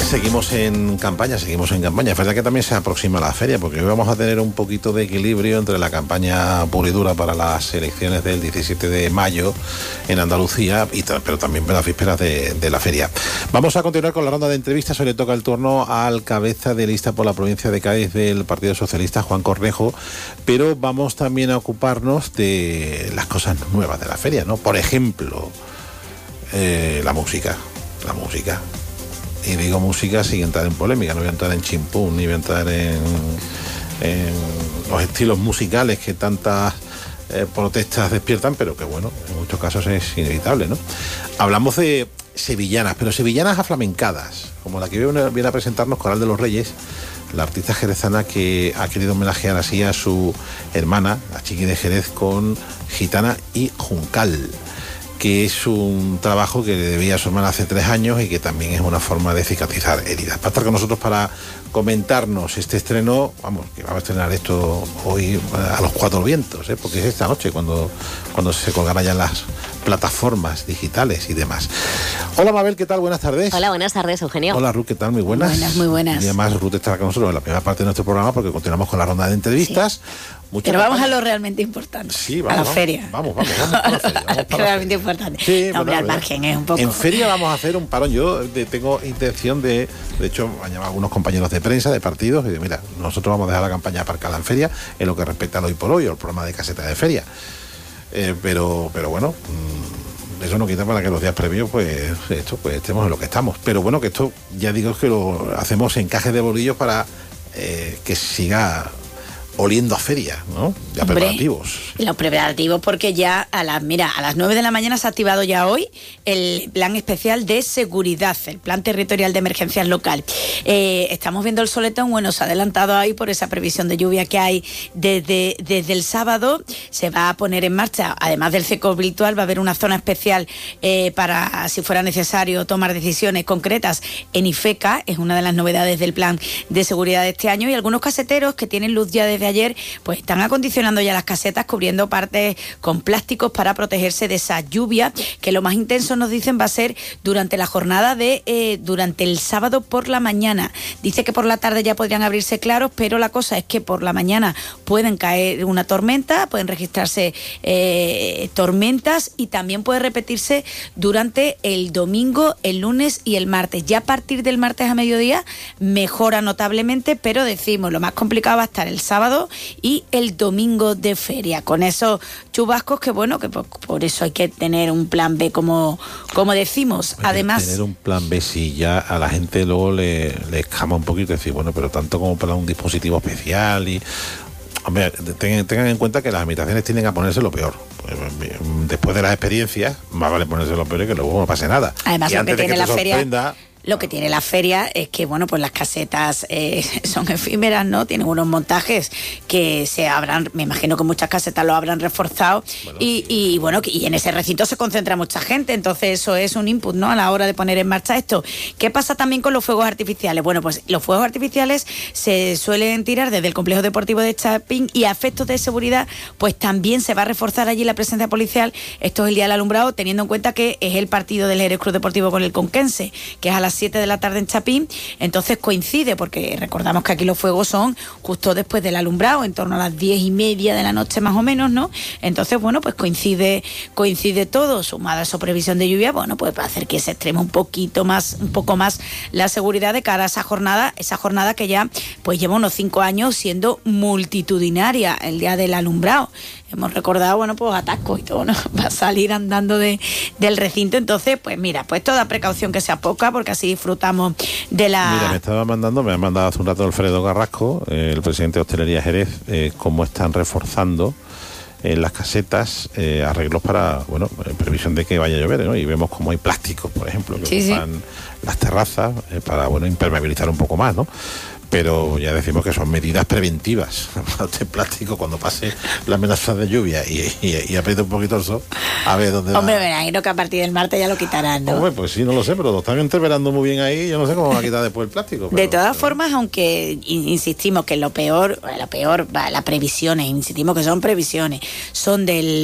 Seguimos en campaña. Es verdad que también se aproxima la feria, porque hoy vamos a tener un poquito de equilibrio entre la campaña pura y dura para las elecciones del 17 de mayo en Andalucía, pero también para las vísperas de la feria. Vamos a continuar con la ronda de entrevistas. Hoy le toca el turno al cabeza de lista por la provincia de Cádiz del Partido Socialista, Juan Cornejo, pero vamos también a ocuparnos de las cosas nuevas de la feria, ¿no? Por ejemplo, la música. Y digo música sin entrar en polémica, no voy a entrar en chimpún, ni voy a entrar en los estilos musicales que tantas protestas despiertan, pero que bueno, en muchos casos es inevitable, ¿no? Hablamos de sevillanas, pero sevillanas aflamencadas, como la que viene a presentarnos Coral de los Reyes, la artista jerezana que ha querido homenajear así a su hermana, la Chiqui de Jerez, con Gitana y Juncal, que es un trabajo que le debía a su hermana hace 3 años y que también es una forma de cicatrizar heridas. Va a estar con nosotros para comentarnos este estreno, que vamos a estrenar esto hoy a los 4 vientos, porque es esta noche cuando se colgará ya en las plataformas digitales y demás. Hola Mabel, ¿qué tal? Buenas tardes. Hola, buenas tardes, Eugenio. Hola Ruth, ¿qué tal? Muy buenas. Muy buenas. Y además Ruth estará con nosotros en la primera parte de nuestro programa porque continuamos con la ronda de entrevistas. Sí. Pero vamos a lo realmente importante. Sí, vamos, a la feria. Vamos a la feria. Realmente importante. Sí, no, al margen es un poco. En feria vamos a hacer un parón. Yo tengo intención de hecho, me han llamado algunos compañeros de prensa, de partidos, y digo, mira, nosotros vamos a dejar la campaña aparcada en feria en lo que respecta al Hoy por Hoy o el programa de caseta de feria. Pero bueno, eso no quita para que los días previos pues estemos en lo que estamos. Pero bueno, que esto ya digo que lo hacemos en cajes de bolillos para que siga oliendo a feria, ¿no? Ya preparativos. Los preparativos, porque ya a las 9 de la mañana se ha activado ya hoy el plan especial de seguridad, el plan territorial de emergencias local. Estamos viendo el soletón, se ha adelantado ahí por esa previsión de lluvia que hay desde el sábado. Se va a poner en marcha, además del CECO virtual, va a haber una zona especial para, si fuera necesario, tomar decisiones concretas en IFECA. Es una de las novedades del plan de seguridad de este año, y algunos caseteros que tienen luz ya desde ayer, pues están acondicionando ya las casetas, cubriendo partes con plásticos para protegerse de esa lluvia, que lo más intenso, nos dicen, va a ser durante la jornada durante el sábado por la mañana. Dice que por la tarde ya podrían abrirse claros, pero la cosa es que por la mañana pueden caer una tormenta, pueden registrarse tormentas, y también puede repetirse durante el domingo, el lunes y el martes. Ya a partir del martes a mediodía mejora notablemente, pero decimos, lo más complicado va a estar el sábado y el domingo de feria, con esos chubascos que por eso hay que tener un plan B, como decimos. Además, tener un plan B, si ya a la gente luego le escama un poquito, decir, pero tanto como para un dispositivo especial. Y hombre, tengan en cuenta que las administraciones tienden a ponerse lo peor. Después de las experiencias, más vale ponerse lo peor y que luego no pase nada. Además, y lo que tiene la feria, Lo que tiene la feria es que, bueno, pues las casetas son efímeras, ¿no? Tienen unos montajes que se habrán, me imagino que muchas casetas lo habrán reforzado, bueno, y en ese recinto se concentra mucha gente, entonces eso es un input, ¿no? A la hora de poner en marcha esto. ¿Qué pasa también con los fuegos artificiales? Bueno, pues los fuegos artificiales se suelen tirar desde el complejo deportivo de Chapín, y a efectos de seguridad, pues también se va a reforzar allí la presencia policial. Esto es el día del alumbrado, teniendo en cuenta que es el partido del Jerez Club Deportivo con el Conquense, que es a las 7 de la tarde en Chapín. Entonces coincide, porque recordamos que aquí los fuegos son justo después del alumbrado, en torno a las 10:30 de la noche más o menos, ¿no? Entonces, bueno, pues coincide todo, sumado a esa previsión de lluvia, bueno, pues va a hacer que se extreme un poco más la seguridad de cara a esa jornada que ya pues lleva unos 5 años siendo multitudinaria, el día del alumbrado. Hemos recordado, bueno, pues atascos y todo, ¿no? Va a salir andando del recinto. Entonces, pues mira, pues toda precaución que sea poca, porque así disfrutamos de la... Mira, me ha mandado hace un rato Alfredo Carrasco, el presidente de Hostelería Jerez, cómo están reforzando en las casetas arreglos para, bueno, en previsión de que vaya a llover, ¿no? Y vemos como hay plásticos, por ejemplo, que ocupan las terrazas para, bueno, impermeabilizar un poco más, ¿no? pero ya decimos que son medidas preventivas. Este plástico, cuando pase la amenaza de lluvia y apriete un poquito el sol, a ver dónde Hombre, va. me imagino que a partir del martes ya lo quitarán, ¿no? Hombre, pues sí, no lo sé, pero lo están entreverando muy bien ahí. Yo no sé cómo va a quitar después el plástico. De todas formas, aunque insistimos que lo peor, las previsiones, insistimos que son previsiones, son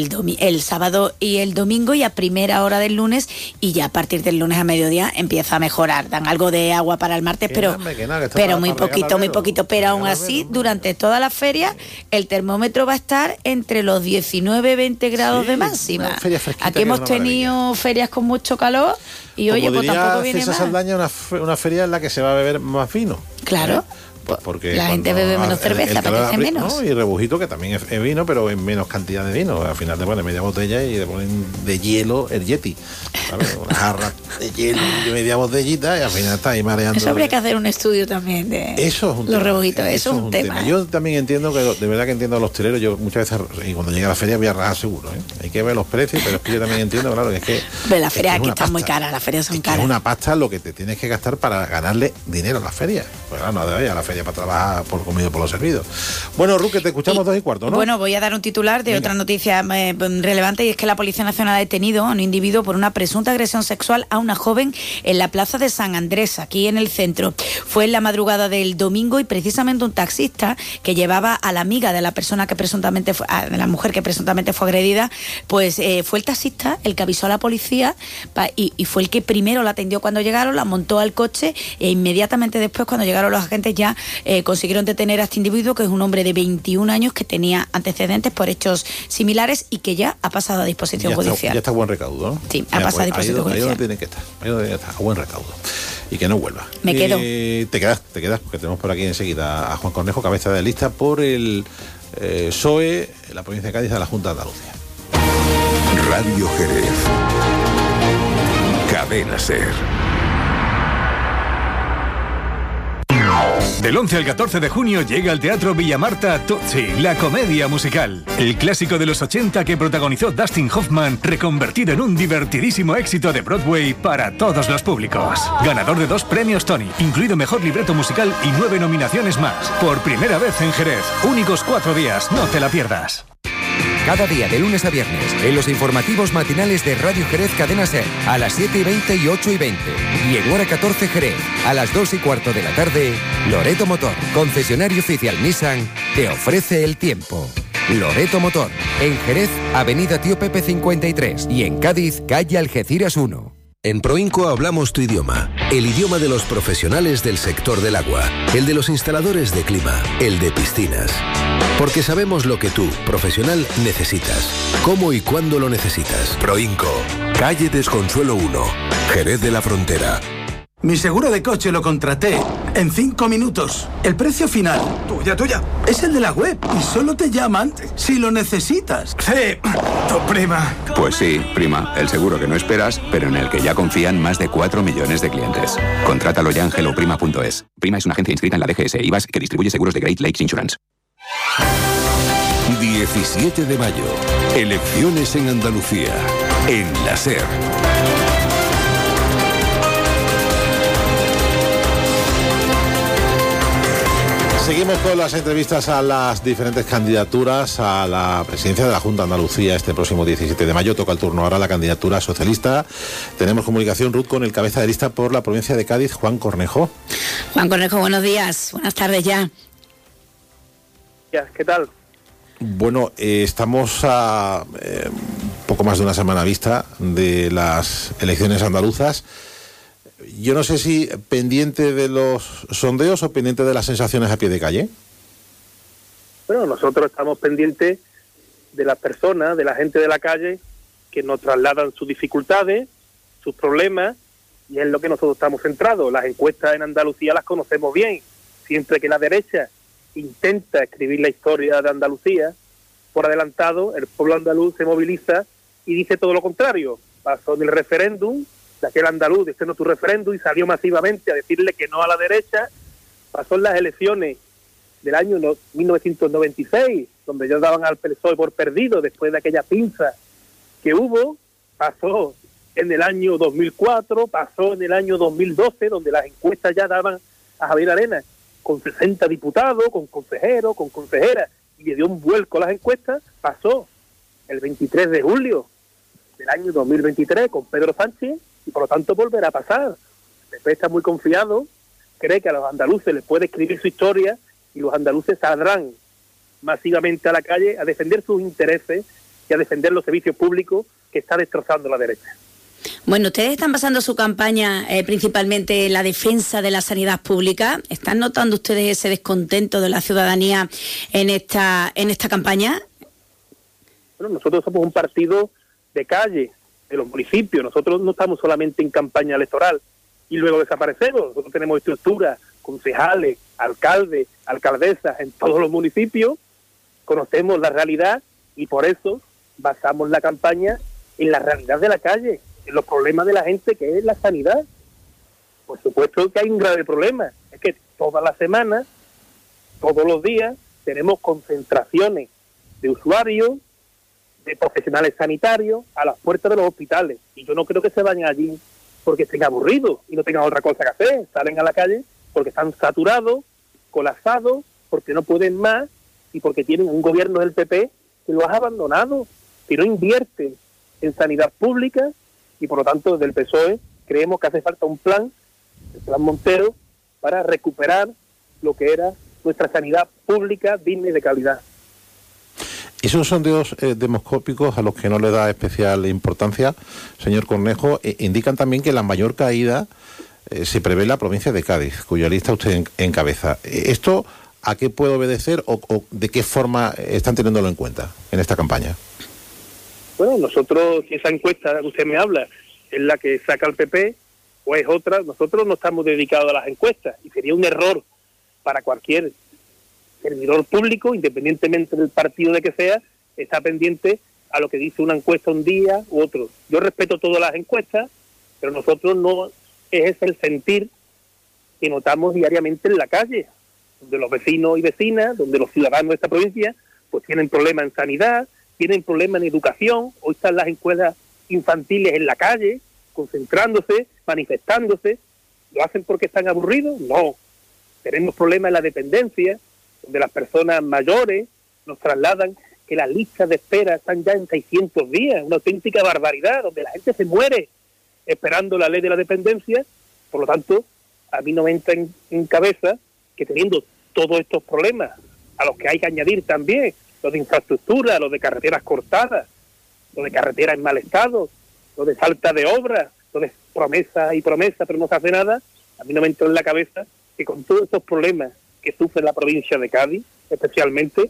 el sábado y el domingo y a primera hora del lunes, y ya a partir del lunes a mediodía empieza a mejorar. Dan algo de agua para el martes, pero muy poquito. Pero aún así, durante toda la feria, el termómetro va a estar entre los 19 y 20 grados de máxima. Aquí hemos tenido ferias con mucho calor y oye, pues tampoco viene César mal. Saldaña, una feria en la que se va a beber más vino. Claro. Porque la gente bebe menos cerveza, apetece menos. ¿no? Y rebujito, que también es vino, pero en menos cantidad de vino. Al final te ponen media botella y te ponen de hielo el Yeti, ¿sabes? Una jarra de hielo y media botellita, y al final está ahí mareando. Eso habría que hacer un estudio también de eso es un los tema, rebujitos. Eso es un tema. Yo también entiendo de verdad que entiendo a los hosteleros. Yo muchas veces, y cuando llega a la feria voy a rajar seguro, ¿eh? Hay que ver los precios, pero es que yo también entiendo, claro, que es que... Pero las ferias aquí están muy caras, las ferias son caras. Es una pasta lo que te tienes que gastar para ganarle dinero a las ferias. Pues claro, no debe ir a la feria para trabajar por comido por lo servido. Bueno, Ruth, que te escuchamos 2:15, ¿no? Bueno, voy a dar un titular de otra noticia relevante, y es que la Policía Nacional ha detenido a un individuo por una presunta agresión sexual a una joven en la plaza de San Andrés, aquí en el centro. Fue en la madrugada del domingo, y precisamente un taxista que llevaba a la amiga de la persona que presuntamente fue, de la mujer que presuntamente fue agredida, pues fue el taxista el que avisó a la policía y fue el que primero la atendió cuando llegaron, la montó al coche, e inmediatamente después, cuando llegaron los agentes, ya consiguieron detener a este individuo, que es un hombre de 21 años que tenía antecedentes por hechos similares y que ya ha pasado a disposición judicial. Ya está a buen recaudo, ¿no? Sí, ha pasado a disposición judicial. Ahí donde tiene que estar, a buen recaudo. Y que no vuelva. Me quedo. Te quedas, porque tenemos por aquí enseguida a Juan Cornejo, cabeza de lista por el PSOE, en la provincia de Cádiz, de la Junta de Andalucía. Radio Jerez. Cadena SER. Del 11 al 14 de junio llega al Teatro Villamarta Tootsie, la comedia musical. El clásico de los 80 que protagonizó Dustin Hoffman, reconvertido en un divertidísimo éxito de Broadway para todos los públicos. Ganador de 2 premios Tony, incluido Mejor Libreto Musical y 9 nominaciones más. Por primera vez en Jerez. Únicos 4 días, no te la pierdas. Cada día, de lunes a viernes, en los informativos matinales de Radio Jerez Cadena SER, a las 7:20 y 8:20. Y en hora 14 Jerez, a las 2:15 de la tarde, Loreto Motor, concesionario oficial Nissan, te ofrece el tiempo. Loreto Motor, en Jerez, Avenida Tío Pepe 53, y en Cádiz, calle Algeciras 1. En Proinco hablamos tu idioma, el idioma de los profesionales del sector del agua, el de los instaladores de clima, el de piscinas. Porque sabemos lo que tú, profesional, necesitas, cómo y cuándo lo necesitas. Proinco, calle Desconsuelo 1, Jerez de la Frontera. Mi seguro de coche lo contraté en 5 minutos. El precio final, tuya, es el de la web y solo te llaman si lo necesitas. Sí, tu prima. Pues sí, prima, el seguro que no esperas, pero en el que ya confían más de 4 millones de clientes. Contrátalo ya en helloprima.es. Prima es una agencia inscrita en la DGS IVAS que distribuye seguros de Great Lakes Insurance. 17 de mayo, elecciones en Andalucía, en la SER. Seguimos con las entrevistas a las diferentes candidaturas a la presidencia de la Junta de Andalucía este próximo 17 de mayo. Toca el turno ahora a la candidatura socialista. Tenemos comunicación, Ruth, con el cabeza de lista por la provincia de Cádiz, Juan Cornejo. Juan Cornejo, buenos días. Buenas tardes ya. ¿Qué tal? Bueno, estamos a poco más de una semana vista de las elecciones andaluzas. Yo no sé si pendiente de los sondeos o pendiente de las sensaciones a pie de calle. Bueno, nosotros estamos pendientes de las personas, de la gente de la calle, que nos trasladan sus dificultades, sus problemas, y es lo que nosotros estamos centrados. Las encuestas en Andalucía las conocemos bien. Siempre que la derecha intenta escribir la historia de Andalucía, por adelantado, el pueblo andaluz se moviliza y dice todo lo contrario. Pasó en el referéndum, de aquel andaluz, este no es tu referéndum, y salió masivamente a decirle que no a la derecha. Pasó en las elecciones del año 1996, donde ellos daban al PSOE por perdido después de aquella pinza que hubo. Pasó en el año 2004, pasó en el año 2012, donde las encuestas ya daban a Javier Arenas con 60 diputados, con consejeros, con consejeras, y le dio un vuelco a las encuestas, pasó el 23 de julio del año 2023 con Pedro Sánchez, y por lo tanto volverá a pasar. El PP está muy confiado, cree que a los andaluces les puede escribir su historia, y los andaluces saldrán masivamente a la calle a defender sus intereses y a defender los servicios públicos que está destrozando la derecha. Bueno, ustedes están basando su campaña principalmente en la defensa de la sanidad pública. ¿Están notando ustedes ese descontento de la ciudadanía en esta campaña? Bueno, nosotros somos un partido de calle, de los municipios. Nosotros no estamos solamente en campaña electoral y luego desaparecemos. Nosotros tenemos estructuras, concejales, alcaldes, alcaldesas en todos los municipios. Conocemos la realidad y por eso basamos la campaña en la realidad de la calle, en los problemas de la gente, que es la sanidad. Por supuesto que hay un grave problema, es que todas las semanas, todos los días, tenemos concentraciones de usuarios, de profesionales sanitarios a las puertas de los hospitales, y yo no creo que se vayan allí porque estén aburridos y no tengan otra cosa que hacer. Salen a la calle porque están saturados, colapsados, porque no pueden más y porque tienen un gobierno del PP que lo ha abandonado, que no invierte en sanidad pública, y por lo tanto desde el PSOE creemos que hace falta un plan, el plan Montero, para recuperar lo que era nuestra sanidad pública digna y de calidad. Esos sondeos demoscópicos a los que no le da especial importancia, señor Cornejo, indican también que la mayor caída se prevé en la provincia de Cádiz, cuya lista usted encabeza. ¿Esto a qué puede obedecer o de qué forma están teniéndolo en cuenta en esta campaña? Bueno, nosotros, si esa encuesta que usted me habla es la que saca el PP o es otra, nosotros no estamos dedicados a las encuestas y sería un error para cualquier servidor público, independientemente del partido de que sea, está pendiente a lo que dice una encuesta un día u otro. Yo respeto todas las encuestas, pero nosotros no es el sentir que notamos diariamente en la calle, donde los vecinos y vecinas, donde los ciudadanos de esta provincia, pues tienen problemas en sanidad, tienen problemas en educación. Hoy están las escuelas infantiles en la calle, concentrándose, manifestándose. ¿Lo hacen porque están aburridos? No. Tenemos problemas en la dependencia, donde las personas mayores nos trasladan que las listas de espera están ya en 600 días, una auténtica barbaridad, donde la gente se muere esperando la ley de la dependencia. Por lo tanto, a mí no me entra en cabeza que teniendo todos estos problemas, a los que hay que añadir también los de infraestructura, los de carreteras cortadas, los de carreteras en mal estado, los de falta de obras, los de promesa y promesa, pero no se hace nada. A mí no me entra en la cabeza que con todos estos problemas que sufre la provincia de Cádiz, especialmente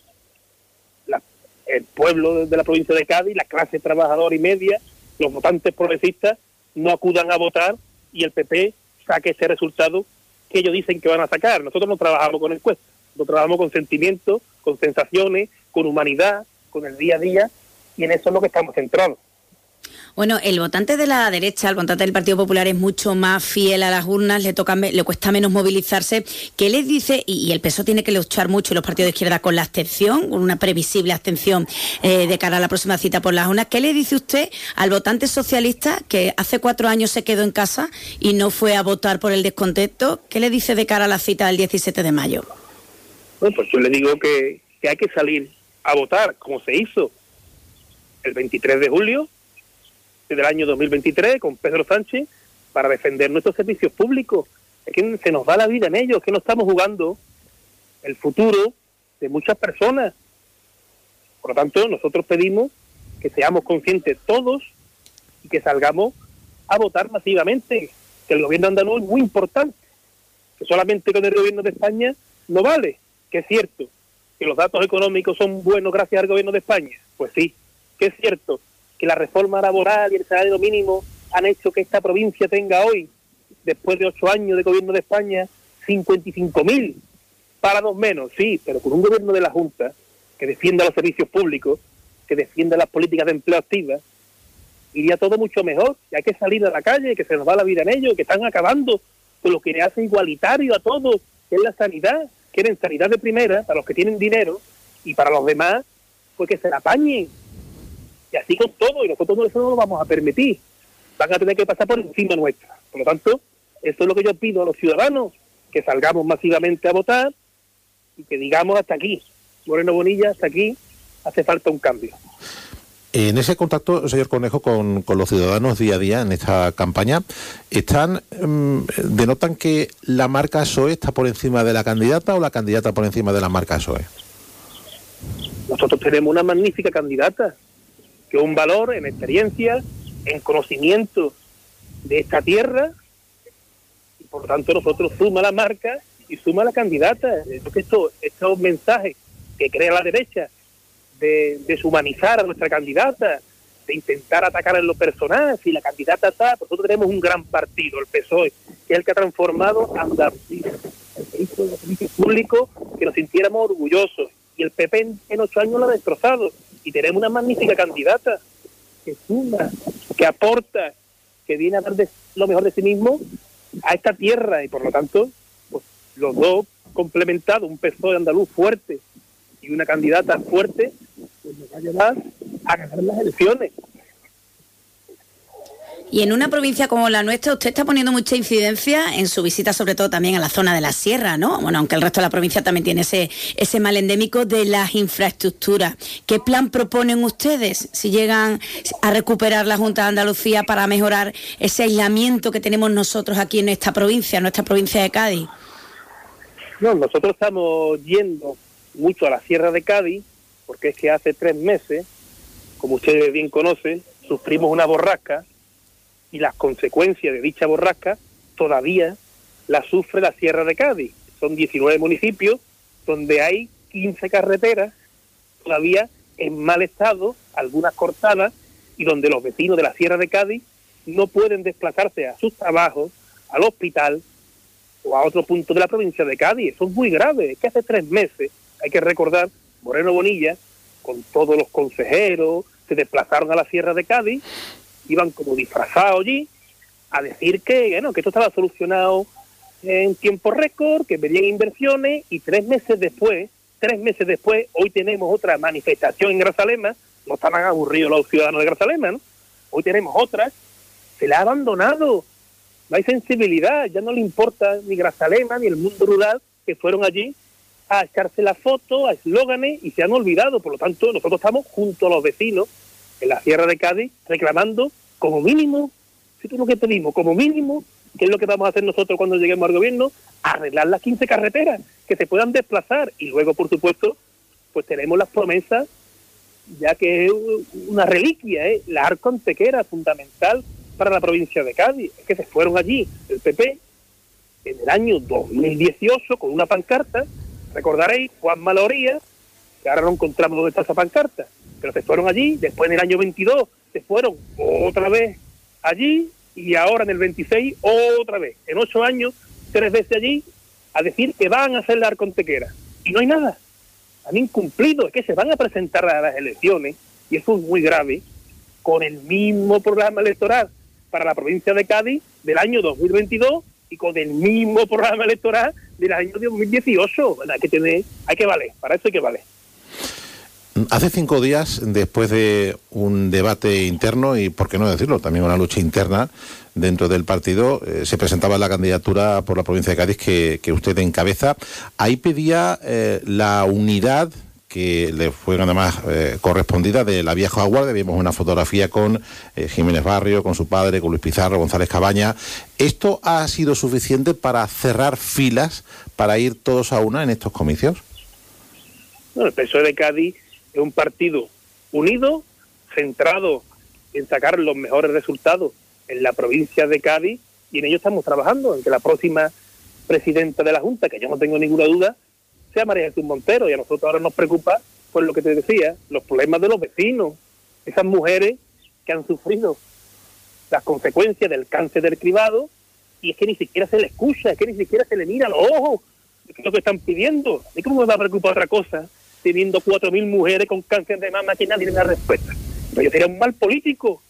el pueblo de la provincia de Cádiz, la clase trabajadora y media, los votantes progresistas, no acudan a votar y el PP saque ese resultado que ellos dicen que van a sacar. Nosotros no trabajamos con encuestas, nosotros trabajamos con sentimientos, con sensaciones, con humanidad, con el día a día, y en eso es lo que estamos centrados. Bueno, el votante de la derecha, el votante del Partido Popular es mucho más fiel a las urnas, le cuesta menos movilizarse. ¿Qué les dice? Y el PSOE tiene que luchar mucho, y los partidos de izquierda, con la abstención, con una previsible abstención de cara a la próxima cita por las urnas. ¿Qué le dice usted al votante socialista que hace 4 años se quedó en casa y no fue a votar por el descontento? ¿Qué le dice de cara a la cita del 17 de mayo? Bueno, pues yo le digo que hay que salir a votar, como se hizo el 23 de julio del año 2023 con Pedro Sánchez, para defender nuestros servicios públicos. Es que se nos va la vida en ellos, es que no estamos jugando el futuro de muchas personas. Por lo tanto, nosotros pedimos que seamos conscientes todos y que salgamos a votar masivamente, que el gobierno andaluz es muy importante, que solamente con el gobierno de España no vale, que es cierto que los datos económicos son buenos gracias al gobierno de España, pues sí, que es cierto que la reforma laboral y el salario mínimo han hecho que esta provincia tenga hoy, después de 8 años de gobierno de España, 55.000 parados menos, sí, pero con un gobierno de la Junta que defienda los servicios públicos, que defienda las políticas de empleo activas, iría todo mucho mejor. Y hay que salir a la calle, que se nos va la vida en ellos, que están acabando con lo que le hace igualitario a todos, que es la sanidad. Quieren sanidad de primera para los que tienen dinero y para los demás, pues que se la apañen. Y así con todo, y nosotros eso no lo vamos a permitir. Van a tener que pasar por encima nuestra. Por lo tanto, eso es lo que yo pido a los ciudadanos, que salgamos masivamente a votar y que digamos hasta aquí, Moreno Bonilla, hasta aquí, hace falta un cambio. En ese contacto, señor Cornejo, con los ciudadanos día a día en esta campaña, ¿denotan que la marca PSOE está por encima de la candidata o la candidata por encima de la marca PSOE? Nosotros tenemos una magnífica candidata, que es un valor en experiencia, en conocimiento de esta tierra, y por lo tanto nosotros suma la marca y suma la candidata. Porque estos mensajes que crea la derecha de deshumanizar a nuestra candidata, de intentar atacar en lo personal, si la candidata está, nosotros tenemos un gran partido, el PSOE, que es el que ha transformado Andalucía, el que hizo los servicios públicos que nos sintiéramos orgullosos, y el PP en 8 años lo ha destrozado, y tenemos una magnífica candidata que suma, que aporta, que viene a dar lo mejor de sí mismo a esta tierra, y por lo tanto, pues, los dos complementados, un PSOE andaluz fuerte y una candidata fuerte, pues nos va a llevar a ganar las elecciones. Y en una provincia como la nuestra, usted está poniendo mucha incidencia en su visita, sobre todo también a la zona de la sierra, ¿no? Bueno, aunque el resto de la provincia también tiene ese mal endémico de las infraestructuras. ¿Qué plan proponen ustedes si llegan a recuperar la Junta de Andalucía para mejorar ese aislamiento que tenemos nosotros aquí en nuestra provincia de Cádiz? No, nosotros estamos yendo mucho a la Sierra de Cádiz, porque es que hace 3 meses, como ustedes bien conocen, sufrimos una borrasca, y las consecuencias de dicha borrasca todavía las sufre la Sierra de Cádiz. Son 19 municipios donde hay 15 carreteras todavía en mal estado, algunas cortadas, y donde los vecinos de la Sierra de Cádiz no pueden desplazarse a sus trabajos, al hospital o a otro punto de la provincia de Cádiz. Eso es muy grave. Es que hace 3 meses, hay que recordar, Moreno Bonilla, con todos los consejeros, se desplazaron a la Sierra de Cádiz, iban como disfrazados allí a decir que esto estaba solucionado en tiempo récord, que venían inversiones, y 3 meses después, hoy tenemos otra manifestación en Grazalema. No estaban aburridos los ciudadanos de Grazalema, ¿no? Hoy tenemos otra, se la ha abandonado, no hay sensibilidad, ya no le importa ni Grazalema ni el mundo rural, que fueron allí a echarse la foto, a eslóganes, y se han olvidado. Por lo tanto, nosotros estamos junto a los vecinos en la Sierra de Cádiz reclamando, como mínimo, si tú lo que pedimos, como mínimo, ¿qué es lo que vamos a hacer nosotros cuando lleguemos al gobierno? Arreglar las 15 carreteras, que se puedan desplazar, y luego, por supuesto, pues tenemos las promesas, ya que es una reliquia, la Arco Antequera, fundamental para la provincia de Cádiz. Es que se fueron allí el PP en el año 2018 con una pancarta, recordaréis, Juan Maloría, que ahora no encontramos dónde está esa pancarta, pero se fueron allí, después en el año 22 se fueron otra vez allí, y ahora en el 26 otra vez, en 8 años, 3 veces allí, a decir que van a hacer la Arco Antequera, y no hay nada, han incumplido. Es que se van a presentar a las elecciones, y eso es muy grave, con el mismo programa electoral para la provincia de Cádiz del año 2022, y con el mismo programa electoral del año 2018, hay que valer, para eso hay que valer. Hace 5 días, después de un debate interno y, por qué no decirlo, también una lucha interna dentro del partido, se presentaba la candidatura por la provincia de Cádiz que usted encabeza. Ahí pedía la unidad que le fue además correspondida de la vieja guardia. Vimos una fotografía con Jiménez Barrio, con su padre, con Luis Pizarro, González Cabaña. ¿Esto ha sido suficiente para cerrar filas, para ir todos a una en estos comicios? Bueno, el PSOE de Cádiz es un partido unido, centrado en sacar los mejores resultados en la provincia de Cádiz, y en ello estamos trabajando, en que la próxima presidenta de la Junta, que yo no tengo ninguna duda, sea María Jesús Montero. Y a nosotros ahora nos preocupa, pues lo que te decía, los problemas de los vecinos, esas mujeres que han sufrido las consecuencias del cáncer del cribado, y es que ni siquiera se le escucha, es que ni siquiera se le mira a los ojos, es que es lo que están pidiendo. ¿Y cómo me va a preocupar otra cosa, teniendo 4.000 mujeres con cáncer de mama que nadie le da respuesta? Pero yo sería un mal político,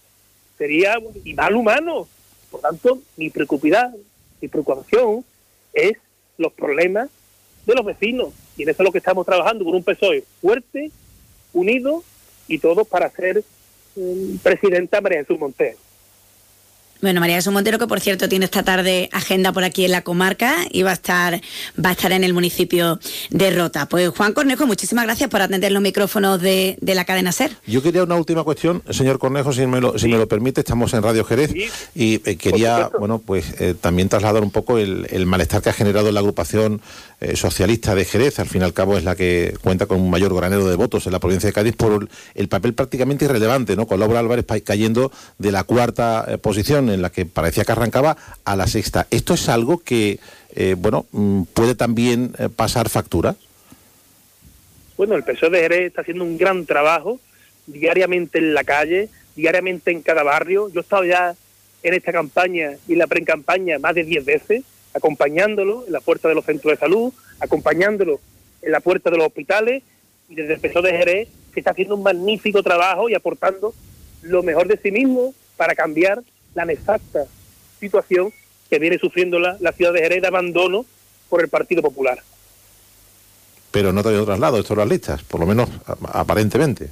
y mal humano. Por tanto, mi preocupación es los problemas de los vecinos, y en eso es lo que estamos trabajando, con un PSOE fuerte, unido, y todos para ser presidenta María Jesús Montero. Bueno, María Jesús Montero, que por cierto tiene esta tarde agenda por aquí en la comarca y va a estar en el municipio de Rota. Pues Juan Cornejo, muchísimas gracias por atender los micrófonos de la cadena SER. Yo quería una última cuestión, señor Cornejo, si me lo permite, estamos en Radio Jerez y quería, también trasladar un poco el malestar que ha generado la agrupación socialista de Jerez. Al fin y al cabo es la que cuenta con un mayor granero de votos en la provincia de Cádiz por el papel prácticamente irrelevante, ¿no? Con Laura Álvarez cayendo de la cuarta posición, en la que parecía que arrancaba, a la sexta. ¿Esto es algo que, puede también pasar factura? Bueno, el PSOE de Jerez está haciendo un gran trabajo diariamente en la calle, diariamente en cada barrio. Yo he estado ya en esta campaña y en la pre-campaña más de 10 veces, acompañándolo en la puerta de los centros de salud, acompañándolo en la puerta de los hospitales, y desde el PSOE de Jerez se está haciendo un magnífico trabajo y aportando lo mejor de sí mismo para cambiar la nefasta situación que viene sufriendo la ciudad de Jerez de abandono por el Partido Popular. Pero no trae traslado esto de las listas, por lo menos aparentemente.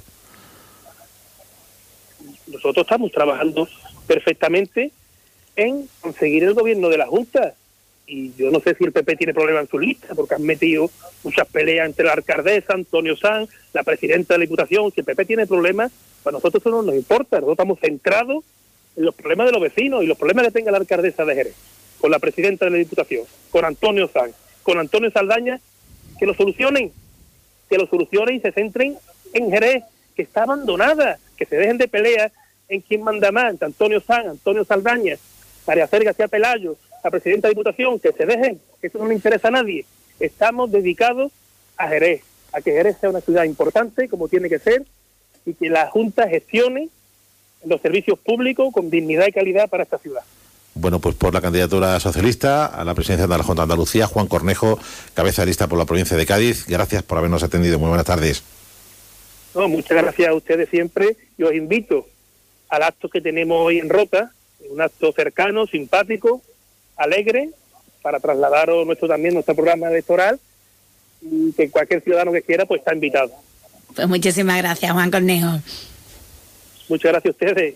Nosotros estamos trabajando perfectamente en conseguir el gobierno de la Junta, y yo no sé si el PP tiene problemas en su lista, porque han metido muchas peleas entre la alcaldesa, Antonio Sanz, la presidenta de la Diputación. Si el PP tiene problemas, pues a nosotros eso no nos importa. Nosotros estamos centrados en los problemas de los vecinos y los problemas que tenga la alcaldesa de Jerez, con la presidenta de la Diputación, con Antonio Sanz, con Antonio Saldaña, que lo solucionen y se centren en Jerez, que está abandonada, que se dejen de pelear en quién manda más, entre Antonio Sanz, Antonio Saldaña, María Cer García Pelayo, la presidenta de la Diputación, que se dejen, que eso no le interesa a nadie. Estamos dedicados a Jerez, a que Jerez sea una ciudad importante, como tiene que ser, y que la Junta gestione los servicios públicos con dignidad y calidad para esta ciudad. Bueno, pues por la candidatura socialista a la presidencia de la Junta de Andalucía, Juan Cornejo, cabeza de lista por la provincia de Cádiz. Gracias por habernos atendido. Muy buenas tardes. No, muchas gracias a ustedes siempre, y os invito al acto que tenemos hoy en Rota, un acto cercano, simpático, alegre, para trasladaros nuestro programa electoral, y que cualquier ciudadano que quiera pues está invitado. Pues muchísimas gracias, Juan Cornejo. Muchas gracias a ustedes.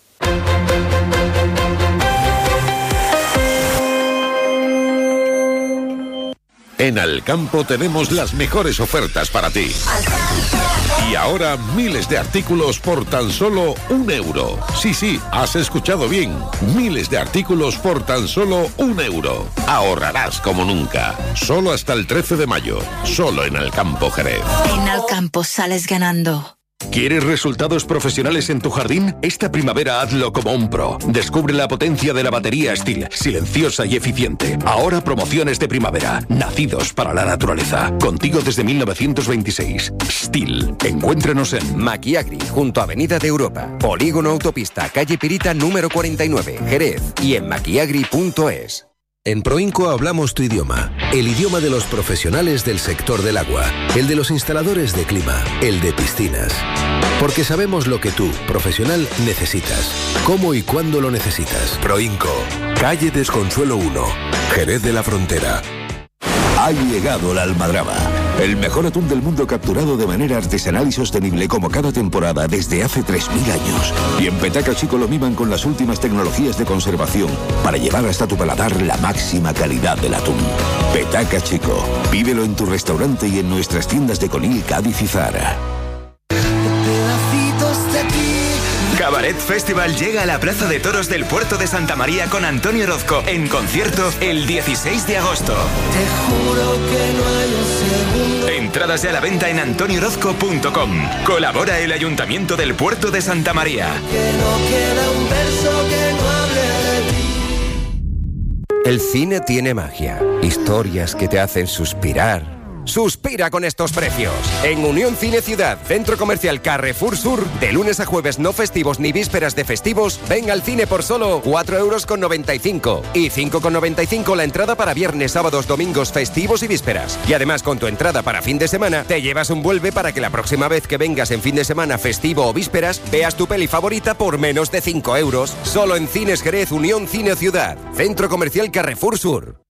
En Alcampo tenemos las mejores ofertas para ti. Y ahora miles de artículos por tan solo €1. Sí, has escuchado bien. Miles de artículos por tan solo €1. Ahorrarás como nunca. Solo hasta el 13 de mayo. Solo en Alcampo Jerez. En Alcampo sales ganando. ¿Quieres resultados profesionales en tu jardín? Esta primavera hazlo como un pro. Descubre la potencia de la batería Stihl, silenciosa y eficiente. Ahora promociones de primavera, nacidos para la naturaleza. Contigo desde 1926. Stihl. Encuéntranos en Maquiagri, junto a Avenida de Europa, Polígono Autopista, calle Pirita número 49, Jerez, y en maquiagri.es. En Proinco hablamos tu idioma, el idioma de los profesionales del sector del agua, el de los instaladores de clima, el de piscinas. Porque sabemos lo que tú, profesional, necesitas, cómo y cuándo lo necesitas. Proinco, calle Desconsuelo 1, Jerez de la Frontera. Ha llegado la almadraba, el mejor atún del mundo capturado de manera artesanal y sostenible como cada temporada desde hace 3000 años. Y en Petaca Chico lo miman con las últimas tecnologías de conservación para llevar hasta tu paladar la máxima calidad del atún. Petaca Chico, pídelo en tu restaurante y en nuestras tiendas de Conil, Cádiz y Zara. Cabaret Festival llega a la Plaza de Toros del Puerto de Santa María con Antonio Orozco en concierto el 16 de agosto. Te juro que no hay un segundo. Entradas ya a la venta en antoniorozco.com. Colabora el Ayuntamiento del Puerto de Santa María. Que no queda un verso que no hable de ti. El cine tiene magia, historias que te hacen suspirar. ¡Suspira con estos precios! En Unión Cine Ciudad, Centro Comercial Carrefour Sur, de lunes a jueves no festivos ni vísperas de festivos, ven al cine por solo €4,95 y €5,95 la entrada para viernes, sábados, domingos, festivos y vísperas. Y además con tu entrada para fin de semana, te llevas un vuelve para que la próxima vez que vengas en fin de semana, festivo o vísperas, veas tu peli favorita por menos de €5. Solo en Cines Jerez, Unión Cine Ciudad, Centro Comercial Carrefour Sur.